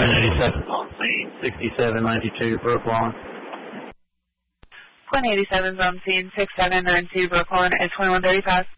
87 on scene, 6792 Brooklawn. Point 87 on scene, 6792 Brooklawn at 2135.